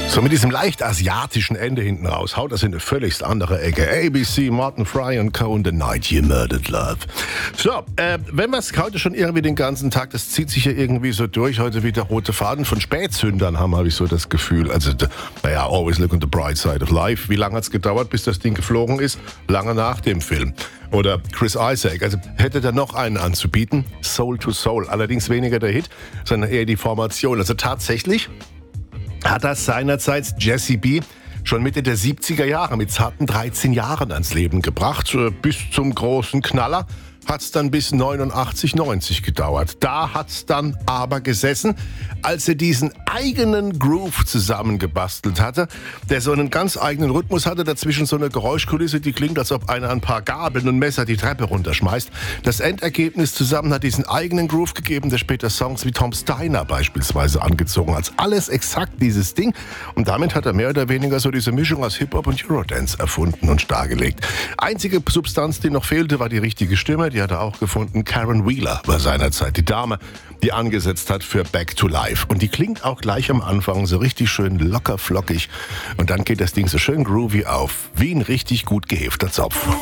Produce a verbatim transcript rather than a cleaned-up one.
So mit diesem leicht asiatischen Ende hinten raus haut das in eine völlig andere Ecke. A B C, Martin Fry und Co. and The Night You Murdered Love. So, äh, wenn wir es heute schon irgendwie den ganzen Tag, das zieht sich ja irgendwie so durch, heute wieder rote Faden von Spätzündern haben, habe ich so das Gefühl. Also, naja, always look on the bright side of life. Wie lange hat es gedauert, bis das Ding geflogen ist? Lange nach dem Film. Oder Chris Isaak, also hätte da noch einen anzubieten, Soul to Soul. Allerdings weniger der Hit, sondern eher die Formation. Also tatsächlich hat das seinerzeit Jesse B. schon Mitte der siebziger Jahre mit zarten dreizehn Jahren ans Leben gebracht. Bis zum großen Knaller hat es dann bis neunundachtzig, neunzig gedauert. Da hat es dann aber gesessen, als er diesen eigenen Groove zusammengebastelt hatte, der so einen ganz eigenen Rhythmus hatte, dazwischen so eine Geräuschkulisse, die klingt, als ob einer ein paar Gabeln und Messer die Treppe runterschmeißt. Das Endergebnis zusammen hat diesen eigenen Groove gegeben, der später Songs wie Tom Steiner beispielsweise angezogen hat. Alles exakt dieses Ding. Und damit hat er mehr oder weniger so diese Mischung aus Hip-Hop und Eurodance erfunden und dargelegt. Einzige Substanz, die noch fehlte, war die richtige Stimme. Die hat er auch gefunden. Karen Wheeler war seinerzeit die Dame, die angesetzt hat für Back to Life. Und die klingt auch gleich am Anfang so richtig schön locker flockig. Und dann geht das Ding so schön groovy auf, wie ein richtig gut gehefter Zopf.